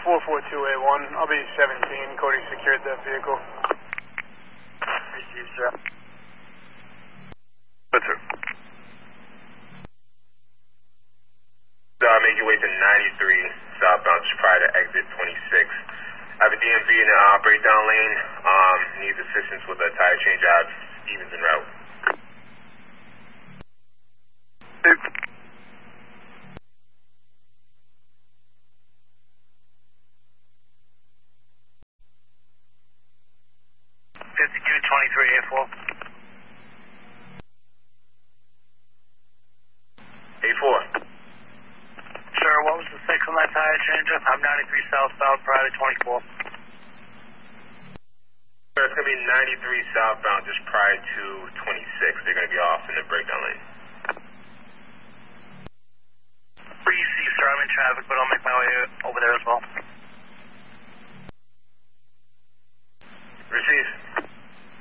44281. I'll be 17. Cody secured that vehicle. Received, sir. Good, sir. Make your way to 93 southbound, just prior to exit 26. I have a DMV in the breakdown lane. Needs assistance with a tire change out of Stevens en route. A4. A4. Sir, what was the fix on that tire change? I'm 93 southbound, prior to 24. Sir, it's going to be 93 southbound, just prior to 26. They're going to be off in the breakdown lane. Received, sir. I'm in traffic, but I'll make my way